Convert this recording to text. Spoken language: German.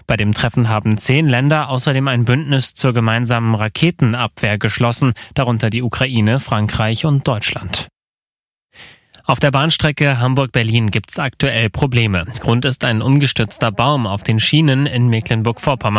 Bei dem Treffen haben 10 Länder außerdem ein Bündnis zur gemeinsamen Raketenabwehr geschlossen, darunter die Ukraine, Frankreich und Deutschland. Auf der Bahnstrecke Hamburg-Berlin gibt's aktuell Probleme. Grund ist ein umgestürzter Baum auf den Schienen in Mecklenburg-Vorpommern.